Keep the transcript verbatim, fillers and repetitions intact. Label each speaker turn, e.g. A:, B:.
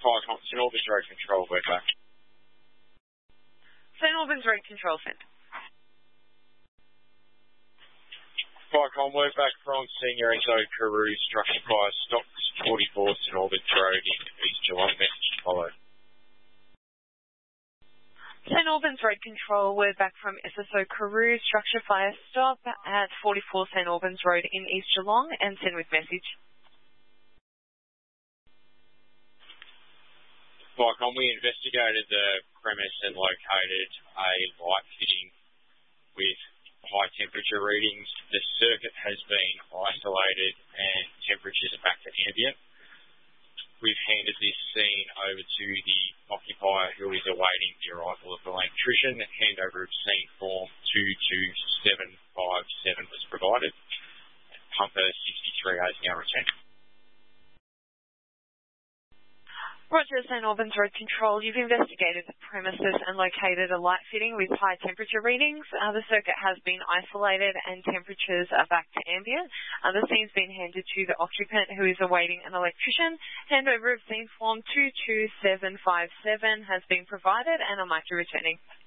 A: Fire Com, St Albans Road Control, we're back.
B: St Albans Road Control, send.
A: Firecom, we're back from Senior Enzo Carew, structure fire, stocks forty-four St Albans Road in East Geelong, message followed.
B: St Albans Road Control, we're back from S S O Carew, structure fire, stop at forty-four St Albans Road in East Geelong, and send with message.
A: Firecom, we investigated the premise and located a light fitting with high temperature readings. The circuit has been isolated and temperatures are back to ambient. We've handed this scene over to the occupier who is awaiting the arrival of the electrician. Handover of scene form two two seven five seven was provided. Pumper sixty-three A is now returned.
B: Roger, St Albans Road Control, you've investigated the premises and located a light fitting with high temperature readings. Uh, the circuit has been isolated and temperatures are back to ambient. Uh, the scene's been handed to the occupant who is awaiting an electrician. Handover of scene form two two seven five seven has been provided and I might be returning.